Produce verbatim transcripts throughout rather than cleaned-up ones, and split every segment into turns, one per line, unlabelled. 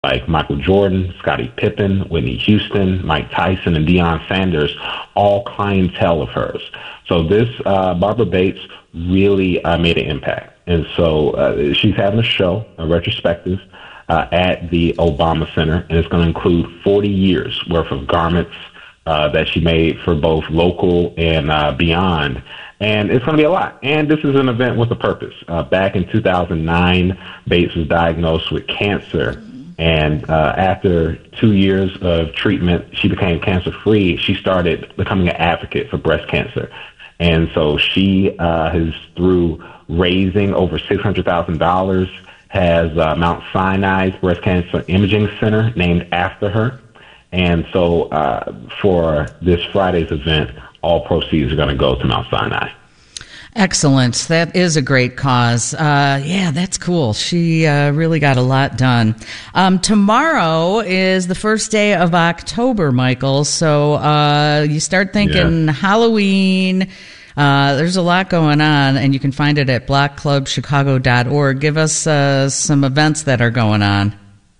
like Michael Jordan, Scottie Pippen, Whitney Houston, Mike Tyson, and Deion Sanders, all clientele of hers. So this uh, Barbara Bates really uh, made an impact. And so uh, she's having a show, a retrospective, uh, at the Obama Center, and it's going to include forty years worth of garments uh, that she made for both local and uh, beyond. And it's going to be a lot. And this is an event with a purpose. Uh, back in two thousand nine, Bates was diagnosed with cancer. And uh, after two years of treatment, she became cancer-free. She started becoming an advocate for breast cancer. And so she uh, has, through raising over six hundred thousand dollars, has uh, Mount Sinai's Breast Cancer Imaging Center named after her. And so uh, for this Friday's event, all proceeds are going to go to Mount Sinai.
Excellent. That is a great cause. Uh, yeah, that's cool. She uh, really got a lot done. Um, tomorrow is the first day of October, Michael. So uh, you start thinking yeah. Halloween. Uh, there's a lot going on, and you can find it at block club chicago dot org. Give us uh, some events that are going on.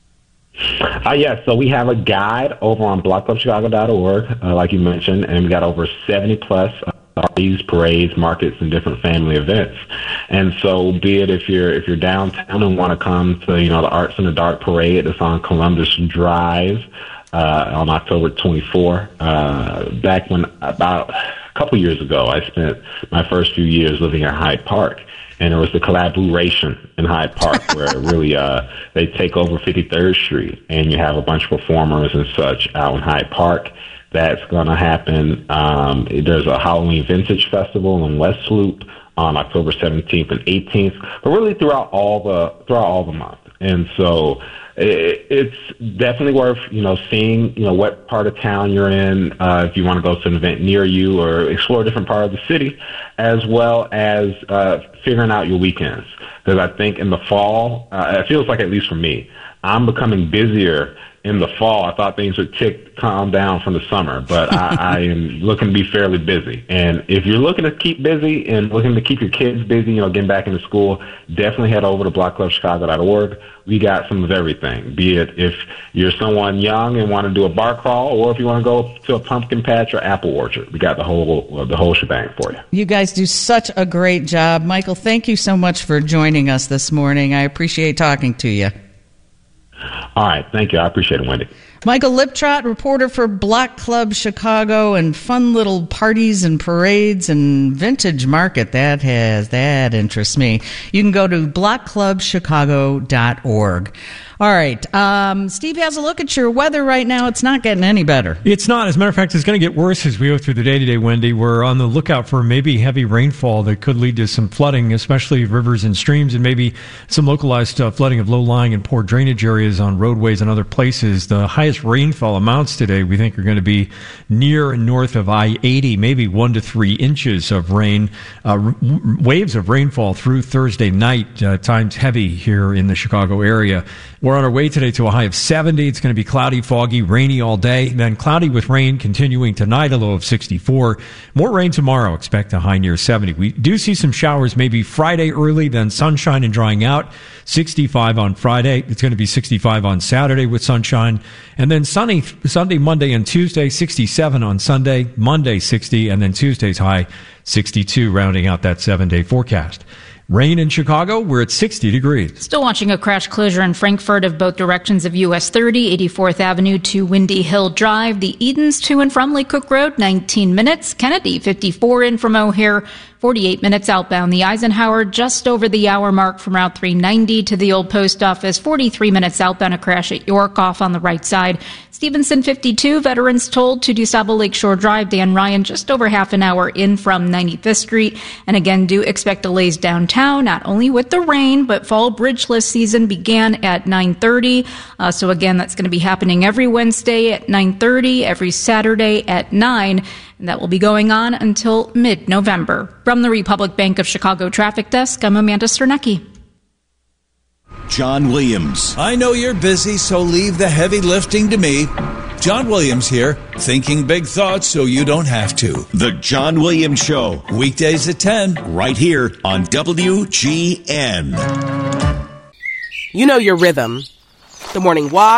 Uh, yeah, so we have a guide over on block club chicago dot org, uh, like you mentioned, and we got over seventy plus uh, parties, parades, markets, and different family events. And so, be it if you're if you're downtown and want to come to you know the Arts in the Dark parade that's on Columbus Drive uh, on October twenty-fourth. Uh, back when about a couple years ago, I spent my first few years living in Hyde Park. And it was the collaboration in Hyde Park where really uh, they take over fifty-third Street, and you have a bunch of performers and such out in Hyde Park. That's going to happen. Um, there's a Halloween Vintage Festival in West Loop on October seventeenth and eighteenth, but really throughout all the throughout all the month. And so it, it's definitely worth you know seeing you know what part of town you're in uh, if you want to go to an event near you or explore a different part of the city, as well as uh, figuring out your weekends. Because I think in the fall, uh, it feels like, at least for me, I'm becoming busier in the fall. I thought things would tick calm down from the summer, but I, I am looking to be fairly busy. And if you're looking to keep busy and looking to keep your kids busy, you know, getting back into school, definitely head over to block club chicago dot org. We got some of everything, be it if you're someone young and want to do a bar crawl, or if you want to go to a pumpkin patch or apple orchard. We got the whole the whole shebang for you.
You guys do such a great job. Michael, thank you so much for joining us this morning. I appreciate talking to you.
All right. Thank you. I appreciate it, Wendy.
Michael Liptrot, reporter for Block Club Chicago, and fun little parties and parades and vintage market. That has, that interests me. You can go to block club chicago dot org. All right. Um, Steve has a look at your weather right now. It's not getting any better.
It's not. As a matter of fact, it's going to get worse as we go through the day today, Wendy. We're on the lookout for maybe heavy rainfall that could lead to some flooding, especially rivers and streams, and maybe some localized uh, flooding of low-lying and poor drainage areas on roadways and other places. The highest rainfall amounts today we think are going to be near and north of I eighty, maybe one to three inches of rain. Uh, r- waves of rainfall through Thursday night, uh, times heavy here in the Chicago area. We're on our way today to a high of seventy. It's going to be cloudy, foggy, rainy all day. Then cloudy with rain continuing tonight, a low of sixty-four. More rain tomorrow. Expect a high near seventy. We do see some showers maybe Friday early, then sunshine and drying out. sixty-five on Friday. It's going to be sixty-five on Saturday with sunshine. And then sunny Sunday, Monday, and Tuesday. sixty-seven on Sunday, Monday sixty, and then Tuesday's high sixty-two, rounding out that seven-day forecast. Rain in Chicago, we're at sixty degrees.
Still watching a crash closure in Frankfurt of both directions of U S thirty, eighty-fourth Avenue to Windy Hill Drive. The Edens to and from Lee Cook Road, nineteen minutes. Kennedy, fifty-four in from O'Hare, forty-eight minutes outbound. The Eisenhower, just over the hour mark from Route three ninety to the Old Post Office, forty-three minutes outbound. A crash at York off on the right side. Stevenson, fifty-two, veterans told to DuSable Lakeshore Drive. Dan Ryan, just over half an hour in from ninety-fifth Street. And again, do expect delays downtown, not only with the rain, but fall bridgeless season began at nine thirty. Uh, so again, that's going to be happening every Wednesday at nine thirty, every Saturday at nine. And that will be going on until mid-November. From the Republic Bank of Chicago Traffic Desk, I'm Amanda Sternecki.
John Williams. I know you're busy, so leave the heavy lifting to me. John Williams here, thinking big thoughts so you don't have to. The John Williams Show, weekdays at ten, right here on W G N.
You know your rhythm. The morning walk,